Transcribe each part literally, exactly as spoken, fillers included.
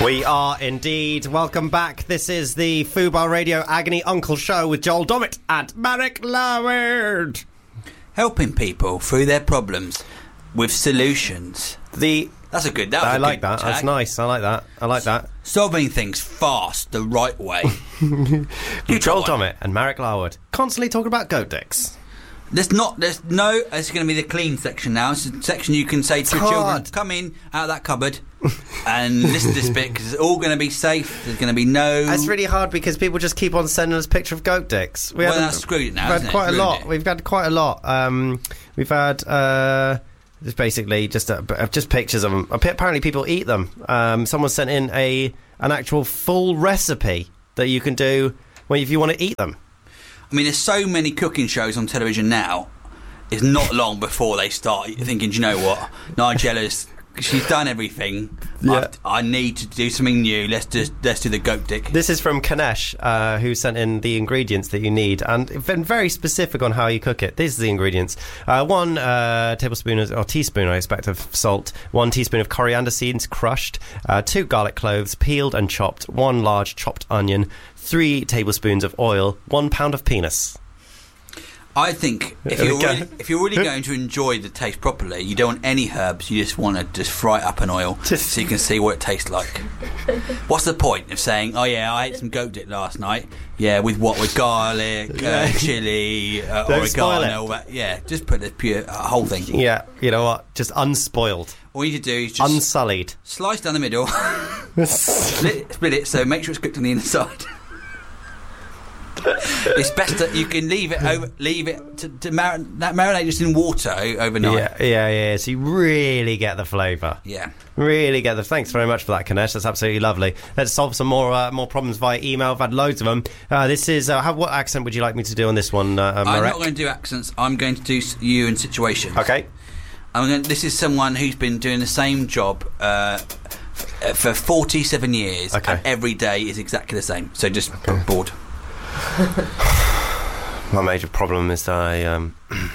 We are indeed. Welcome back. This is the Fubar Radio Agony Uncle Show with Joel Dommett and Marek Laward. Helping people through their problems with solutions. The That's a good... That was I a like good that. tag. That's nice. I like that. I like that. Solving things fast, the right way. You Joel Dommett and Marek Laward constantly talking about goat dicks. There's not... There's no... It's going to be the clean section now. It's a section you can say to your children, come in out of that cupboard and listen to this bit, because it's all going to be safe. There's going to be no... It's really hard because people just keep on sending us a picture of goat dicks. We well, haven't- that's screwed it now, We've had isn't it? quite a Ruined lot. it. We've had quite a lot. Um, we've had... Uh, Just basically just uh, b- just pictures of them. Apparently, people eat them. Um, someone sent in a an actual full recipe that you can do when if you want to eat them. I mean, there's so many cooking shows on television now. It's not long before they start thinking, do you know what? Nigella's... She's done everything. Yeah. I, I need to do something new. Let's just let's do the goat dick. This is from Kanesh, uh, who sent in the ingredients that you need and been very specific on how you cook it. These are the ingredients: uh, one uh, tablespoon of, or teaspoon, I expect, of salt, one teaspoon of coriander seeds crushed, uh, two garlic cloves peeled and chopped, one large chopped onion, three tablespoons of oil, one pound of penis. I think if There we you're go. really, if you're really going to enjoy the taste properly, you don't want any herbs. You just want to just fry it up in oil Just- so you can see what it tastes like. What's the point of saying, "Oh yeah, I ate some goat dick last night"? Yeah, with what? With garlic, Yeah. uh, chili, uh, Don't spoil oregano. it. All that. Yeah, just put the pure uh, whole thing. Yeah, you know what? Just unspoiled, All you need to do is just unsullied. slice down the middle, split, split it, so make sure it's cooked on the inside. It's best that you can leave it over, leave it to, to mar- that marinate just in water o- overnight. Yeah, yeah, yeah. So you really get the flavour. Yeah. Really get the. Thanks very much for that, Kanesh. That's absolutely lovely. Let's solve some more uh, more problems via email. I've had loads of them. Uh, this is uh, how, what accent would you like me to do on this one, uh, I'm Marek? not going to do accents. I'm going to do s- you in situations. Okay. I'm going. This is someone who's been doing the same job uh, f- for forty-seven years, Okay. and every day is exactly the same. So just bored. My major problem is that I um,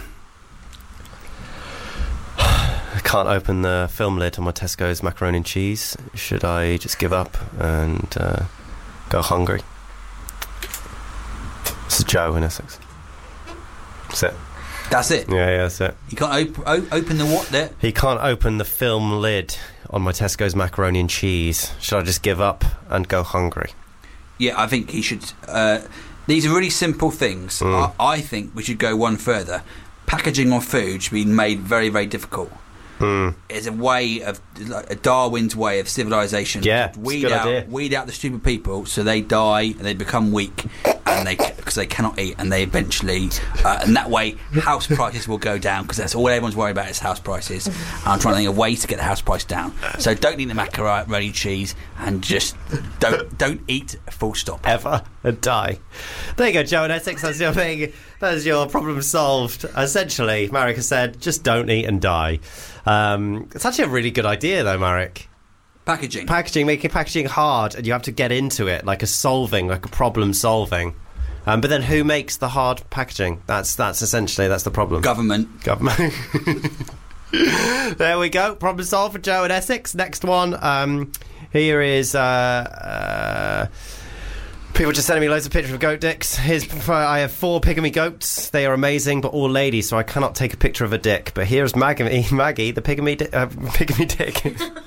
I can't open the film lid on my Tesco's macaroni and cheese. Should I just give up and uh, go hungry? This is Joe in Essex. That's it. That's it. Yeah, yeah, that's it. You can't op- o- open the what there. He can't open the film lid on my Tesco's macaroni and cheese. Should I just give up and go hungry? Yeah, I think he should. Uh, these are really simple things. Mm. I, I think we should go one further. Packaging of food should be made very, very difficult. Mm. It's a way of like a Darwin's way of civilization. Yeah, it's a weed good out, idea. weed out the stupid people, so they die and they become weak, and they because they cannot eat, and they eventually, uh, and that way, house prices will go down because that's all everyone's worried about is house prices. And I'm trying to think of ways to get the house price down. So don't eat the macaroni cheese, and just don't don't eat. Full stop. Ever and die. There you go, Joe in Essex. That's your thing. That's your problem solved. Essentially, Marek has said, just don't eat and die. Um, it's actually a really good idea, though, Marek. Packaging. Packaging, making packaging hard, and you have to get into it, like a solving, like a problem solving. Um, but then who makes the hard packaging? That's that's essentially, that's the problem. Government. Government. There we go. Problem solved for Joe in Essex. Next one. Um, here is... Uh, uh, people just sending me loads of pictures of goat dicks. Here's, I have four pygmy goats. They are amazing, but all ladies, so I cannot take a picture of a dick. But here's Maggie, Maggie the pygmy, di- uh, pygmy dick.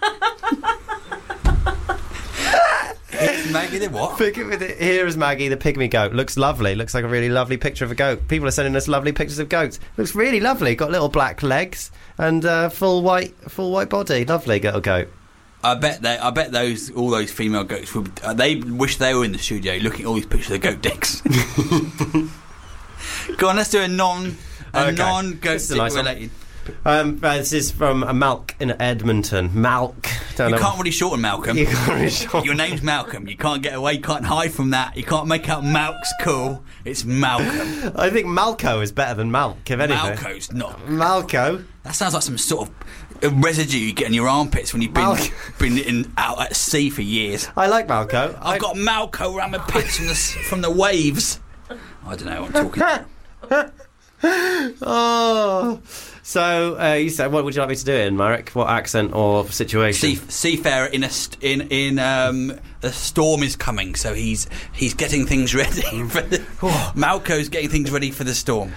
It's Maggie the what? Pygmy di- Here is Maggie, the pygmy goat. Looks lovely. Looks like a really lovely picture of a goat. People are sending us lovely pictures of goats. Looks really lovely. Got little black legs and uh, full white, full white body. Lovely little goat. I bet they. I bet those all those female goats would. Uh, they wish they were in the studio looking at all these pictures of goat dicks. Go on, let's do a non, a Okay. non goat This is a dick nice one. related. Um, uh, this is from uh, Malk in Edmonton. Malk. Don't You know. can't really shorten Malcolm. You can't really shorten- Your name's Malcolm. You can't get away. You can't hide from that. You can't make out Malk's cool. It's Malcolm. I think Malco is better than Malk, if anything. Malco's not. Malco. That sounds like some sort of a residue you get in your armpits when you've been Malco. been in, out at sea for years. I like Malco. I I've got Malco around my pits from the s- from the waves. I don't know what I'm talking about. Oh, so uh, you said, what would you like me to do in, Marek? What accent or situation? Sea, seafarer in a st- in in um, a storm is coming, so he's he's getting things ready. For the, Malco's getting things ready for the storm.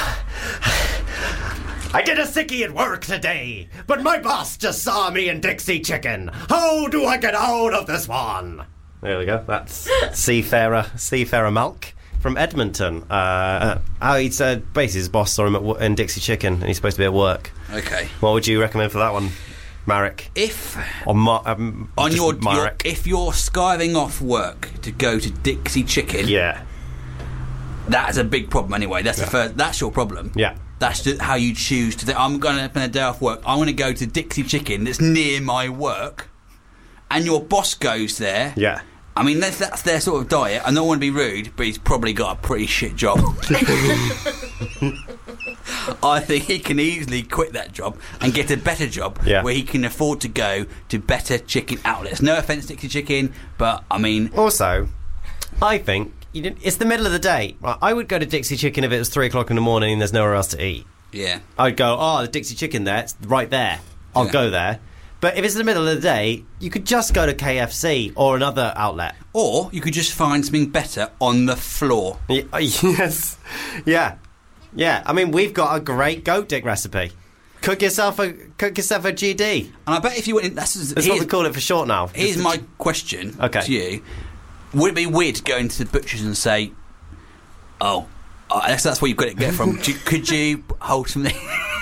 I did a sickie at work today, but my boss just saw me in Dixie Chicken. How do I get out of this one? There we go. That's Seafarer, Seafarer Malk from Edmonton. Uh, uh, he said basically his boss saw him at, w- in Dixie Chicken, and he's supposed to be at work. Okay. What would you recommend for that one, Marek? If or Ma- um, on your, Marek. your if you're skiving off work to go to Dixie Chicken, yeah, that's a big problem anyway. That's yeah. the first. That's your problem. Yeah. That's just how you choose to. Th- I'm going to spend a day off work. I'm going to go to Dixie Chicken that's near my work, and your boss goes there. Yeah. I mean, that's, that's their sort of diet. I don't want to be rude, but he's probably got a pretty shit job. I think he can easily quit that job and get a better job yeah. where he can afford to go to better chicken outlets. No offence, Dixie Chicken, but I mean... Also, I think you didn't, it's the middle of the day. Right, I would go to Dixie Chicken if it was three o'clock in the morning and there's nowhere else to eat. Yeah. I'd go, oh, the Dixie Chicken there, it's right there. I'll yeah. go there. But if it's in the middle of the day, you could just go to K F C or another outlet. Or you could just find something better on the floor. Y- yes. Yeah. Yeah. I mean, we've got a great goat dick recipe. Cook yourself a cook yourself a G D. And I bet if you went in... That's, that's what we call it for short now. Here's my G- question okay. to you. Would it be weird to go into the butcher's and say, oh, I guess that's where you've got to get from. Do, could you hold something...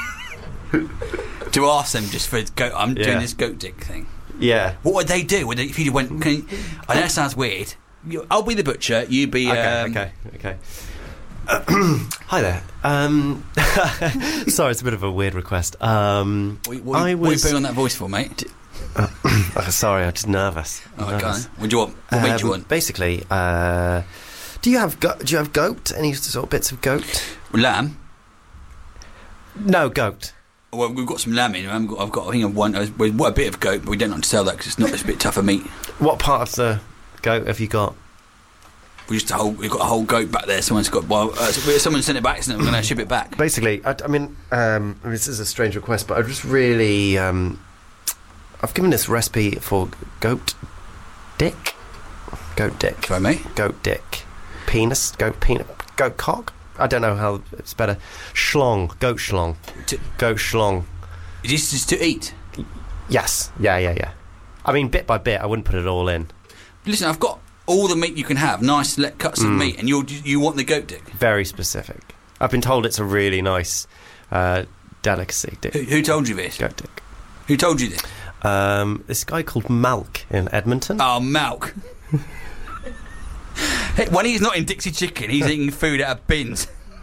to ask them just for goat, I'm yeah. doing this goat dick thing. Yeah. What would they do? Would they, if you went, can you, I know it sounds weird. You, I'll be the butcher. You be. Okay. Um, okay. Okay. Uh, hi there. Um, sorry, it's a bit of a weird request. Um, what, what, I what are you was. putting on that voice for, mate? D- uh, sorry, I'm just nervous. Oh, nervous. okay. What do you want? What meat um, do you want? Basically, uh, do you have go- do you have goat? Any sort of bits of goat? Lamb. No goat. Well, we've got some lamb in. I've got, I've got I think I've one. We've got a bit of goat, but we don't like to sell that because it's not. It's a bit tougher meat. What part of the goat have you got? We just a whole. We've got a whole goat back there. Someone's got. Well, uh, someone sent it back, so we're going to ship it back. Basically, I, I mean, um, this is a strange request, but I just really, um, I've given this recipe for goat dick, goat dick. Sorry, mate. Goat dick, penis, goat penis, goat cock. I don't know how it's better. Schlong, goat schlong, to, goat schlong. Is this just to eat? Yes, yeah, yeah, yeah. I mean, bit by bit, I wouldn't put it all in. Listen, I've got all the meat you can have, nice select cuts of Mm. meat, and you you want the goat dick. Very specific. I've been told it's a really nice uh, delicacy. Dick. Who, who told you this? Goat dick. Who told you this? Um, this guy called Malk in Edmonton. Oh, Malk. Hey, when he's not in Dixie Chicken, he's eating food out of bins.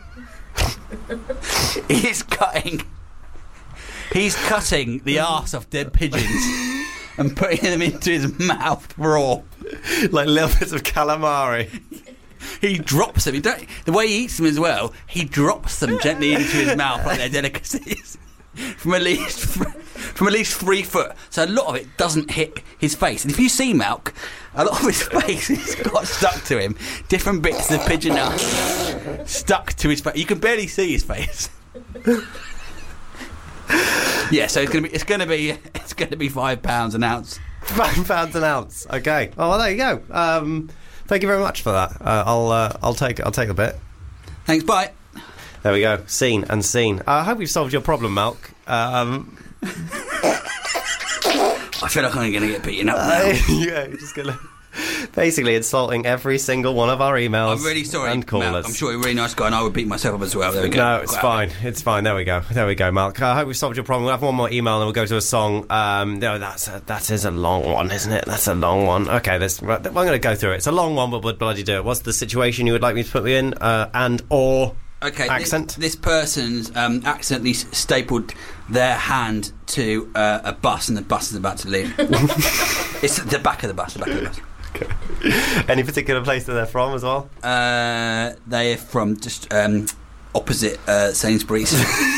He's cutting. He's cutting the arse of dead pigeons and putting them into his mouth raw. Like little bits of calamari. He drops them. He don't, the way he eats them as well, he drops them gently into his mouth like they're delicacies. From at least from at least three foot, so a lot of it doesn't hit his face. And if you see Malk, a lot of his face has got stuck to him. Different bits of pigeon nuts stuck to his face. You can barely see his face. Yeah, so it's gonna be it's gonna be it's gonna be five pounds an ounce. Five pounds an ounce. Okay. Oh, well, there you go. Um, thank you very much for that. Uh, I'll uh, I'll take I'll take a bit. Thanks. Bye. There we go. Seen and seen. Uh, I hope we've solved your problem, Malk. Um, I feel like I'm going to get beaten up now. uh, yeah, you're just gonna basically insulting every single one of our emails. I'm really sorry, and callers. Malk. I'm sure you're a really nice guy, and I would beat myself up as well. There we go. No, it's Wow. fine. It's fine. There we go. There we go, Malk. I hope we've solved your problem. We'll have one more email, and we'll go to a song. Um, no, that's a, that is a long one, isn't it? That's a long one. Okay, this, I'm going to go through it. It's a long one, but we'll bloody do it. What's the situation you would like me to put me in? Uh, and or Okay, accent? This, this person's um, accidentally s- stapled their hand to uh, a bus, and the bus is about to leave. It's the back of the bus. The back of the bus. Okay. Any particular place that they're from as well? Uh, they're from just um, opposite uh, Sainsbury's.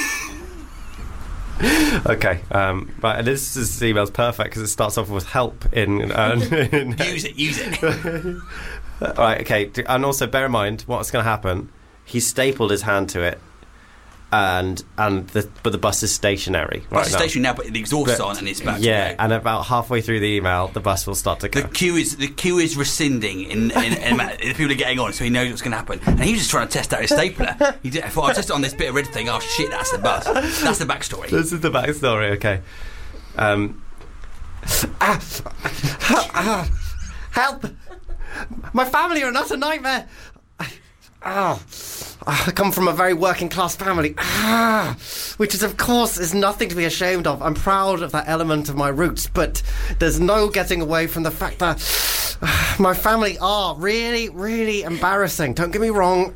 Okay, um, right, and this, this email's perfect because it starts off with help in... Uh, in Use it, use it. Right, okay, and also bear in mind what's going to happen. He stapled his hand to it, and and the but the bus is stationary. Right, it's now. stationary now, but the exhaust's But- on and it's about Yeah, to go. and about halfway through the email, the bus will start to go. The queue is the queue is rescinding, in, in, in, in people are getting on, so he knows what's going to happen. And he was just trying to test out his stapler. He did. I thought I'll test it on this bit of red thing. Oh shit, that's the bus. That's the backstory. This is the backstory. Okay. Um. Ah, ah, help! My family are not a nightmare. Ah, I come from a very working class family. Ah, which is, of course, is nothing to be ashamed of. I'm proud of that element of my roots, but there's no getting away from the fact that ah, my family are really, really embarrassing. Don't get me wrong.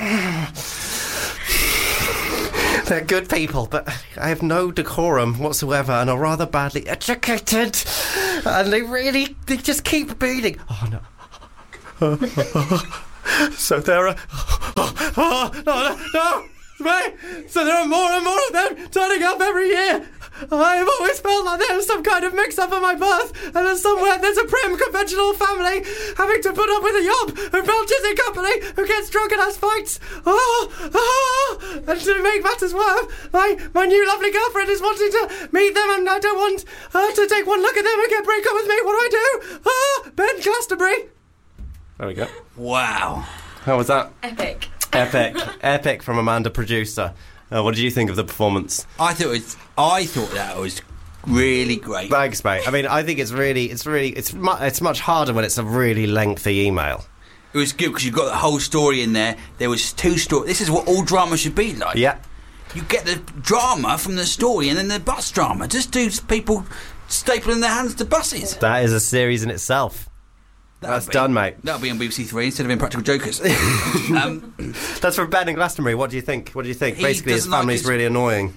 They're good people, but I have no decorum whatsoever and are rather badly educated. And they really, they just keep beating. Oh, no. So there are... Oh, oh, no, no, no! Right. So there are more and more of them turning up every year. I have always felt like there's some kind of mix-up at my birth, and then somewhere there's a prim, conventional family having to put up with a yob who belches in company, who gets drunk and has fights. Oh, oh! And to make matters worse, my, my new lovely girlfriend is wanting to meet them, and I don't want her to take one look at them and get break up with me. What do I do? Ah, Ben Glastonbury. There we go. Wow. How was that? Epic. Epic. Epic from Amanda, producer. Uh, what did you think of the performance? I thought it was, I thought that was really great. Thanks, mate. I mean, I think it's really, it's really, it's mu- it's much harder when it's a really lengthy email. It was good because you've got the whole story in there. There was two stories. This is what all drama should be like. Yeah. You get the drama from the story and then the bus drama. Just do people stapling their hands to buses. That is a series in itself. That'll That's be- done, mate. That'll be on B B C Three instead of Impractical Jokers. um, That's from Ben in Glastonbury. What do you think? What do you think? He Basically, his doesn't like family's his- really annoying.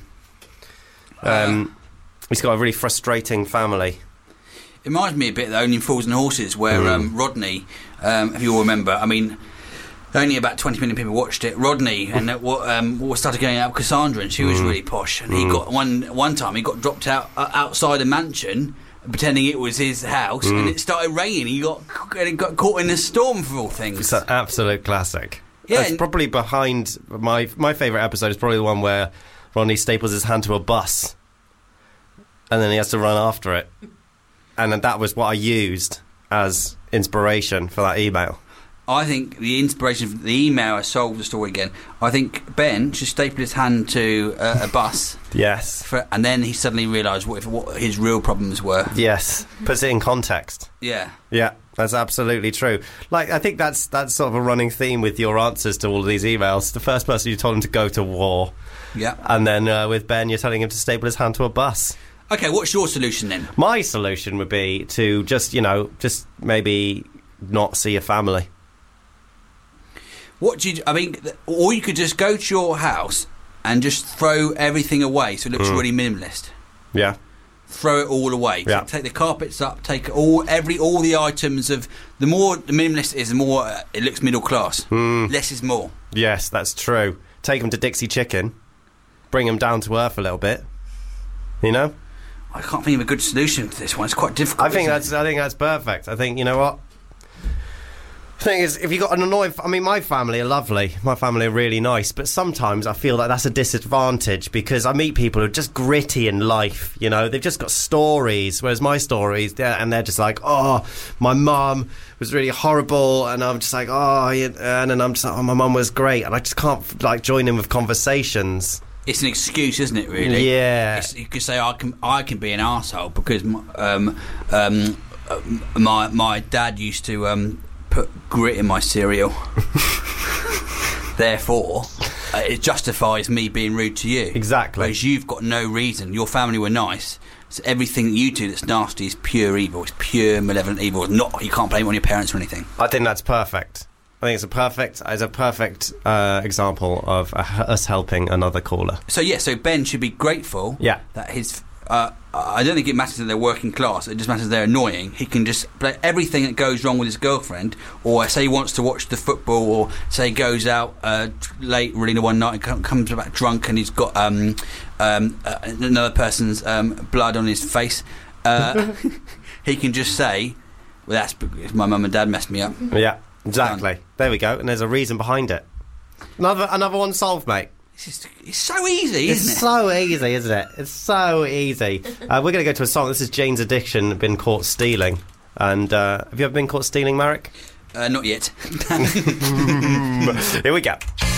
Um, he's got a really frustrating family. It reminds me a bit of Only Fools and Horses, where Mm. um, Rodney, um, if you all remember, I mean, only about twenty million people watched it. Rodney and uh, what um, what started going out with Cassandra, and she was really posh. And he got one one time he got dropped out uh, outside a mansion, pretending it was his house, and it started raining. He got and he got caught in a storm for all things. It's an absolute classic. Yeah, It's and- probably behind my my favourite episode is probably the one where Ronnie staples his hand to a bus, and then he has to run after it, and then that was what I used as inspiration for that email. I think the inspiration for the email has solved the story again. I think Ben should staple his hand to uh, a bus, Yes. for, and then he suddenly realised what, if, what his real problems were. Yes. Puts it in context. Yeah. Yeah, that's absolutely true. Like, I think that's that's sort of a running theme with your answers to all of these emails. The first person you told him to go to war, Yeah. and then uh, with Ben, you're telling him to staple his hand to a bus. Okay, what's your solution then? My solution would be to just, you know, just maybe not see your family. What do you? I mean, th- or you could just go to your house and just throw everything away, so it looks really minimalist. Yeah. Throw it all away. So Yeah. take the carpets up. Take all every all the items of the more the minimalist is, the more uh, it looks middle class. Less is more. Yes, that's true. Take him to Dixie Chicken. Bring him down to earth a little bit. You know? I can't think of a good solution to this one. It's quite difficult. I think isn't that's I think that's perfect. I think, you know what? The thing is, if you got an annoying... I mean, my family are lovely. My family are really nice. But sometimes I feel like that's a disadvantage because I meet people who are just gritty in life, you know? They've just got stories, whereas my stories, they're, and they're just like, oh, my mum was really horrible, and I'm just like, oh, yeah, and then I'm just like, oh, my mum was great, and I just can't, like, join in with conversations. It's an excuse, isn't it? Really? Yeah. It's, you could say I can I can be an arsehole because m- um, um, uh, my my dad used to um, put grit in my cereal. Therefore, uh, it justifies me being rude to you. Exactly. Whereas you've got no reason. Your family were nice. So everything that you do that's nasty is pure evil. It's pure malevolent evil. It's not you can't blame it on your parents or anything. I think that's perfect. I think it's a perfect, it's a perfect uh, example of uh, us helping another caller. So yeah, so Ben should be grateful. Yeah. That his. Uh, I don't think it matters that they're working class. It just matters they're annoying. He can just play everything that goes wrong with his girlfriend, or say he wants to watch the football, or say he goes out uh, late, really one night, and com- comes back drunk, and he's got um, um, uh, another person's um, blood on his face. Uh, he can just say, "Well, that's because my mum and dad messed me up." Yeah, exactly. There we go. And there's a reason behind it. Another, another one solved, mate. It's, just, it's so easy, It's isn't it? so easy, isn't it? It's so easy. Uh, we're going to go to a song. This is Jane's Addiction, Been Caught Stealing. And uh, have you ever been caught stealing, Marek? Uh, not yet. Here we go.